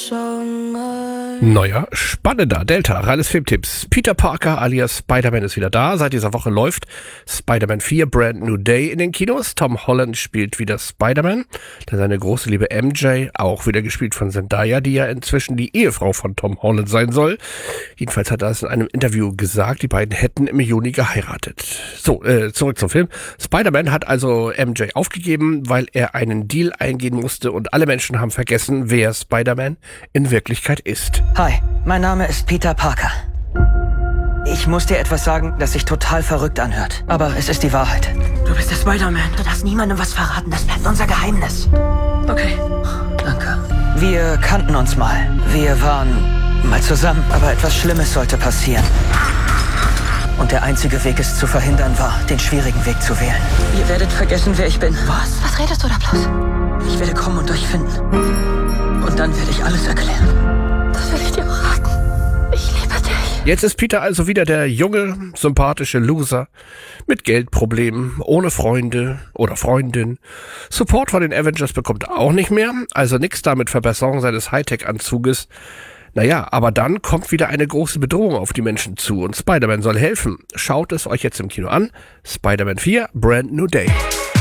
Neuer, spannender Delta, reines Filmtipps. Peter Parker alias Spider-Man ist wieder da. Seit dieser Woche läuft Spider-Man 4 Brand New Day in den Kinos. Tom Holland spielt wieder Spider-Man. Dann seine große Liebe MJ, auch wieder gespielt von Zendaya, die ja inzwischen die Ehefrau von Tom Holland sein soll. Jedenfalls hat er es in einem Interview gesagt, die beiden hätten im Juni geheiratet. So, zurück zum Film. Spider-Man hat also MJ aufgegeben, weil er einen Deal eingehen musste und alle Menschen haben vergessen, wer Spider-Man in Wirklichkeit ist. Hi, mein Name ist Peter Parker. Ich muss dir etwas sagen, das sich total verrückt anhört. Aber es ist die Wahrheit. Du bist der Spider-Man. Du darfst niemandem was verraten. Das bleibt unser Geheimnis. Okay. Danke. Wir kannten uns mal. Wir waren mal zusammen. Aber etwas Schlimmes sollte passieren. Und der einzige Weg, es zu verhindern, war, den schwierigen Weg zu wählen. Ihr werdet vergessen, wer ich bin. Was? Was redest du da bloß? Ich werde kommen und euch finden. Und dann werde ich alles erklären. Das will ich dir auch raten. Ich liebe dich. Jetzt ist Peter also wieder der junge, sympathische Loser mit Geldproblemen, ohne Freunde oder Freundin. Support von den Avengers bekommt er auch nicht mehr, also nix da mit Verbesserung seines Hightech-Anzuges. Naja, aber dann kommt wieder eine große Bedrohung auf die Menschen zu und Spider-Man soll helfen. Schaut es euch jetzt im Kino an. Spider-Man 4 Brand New Day.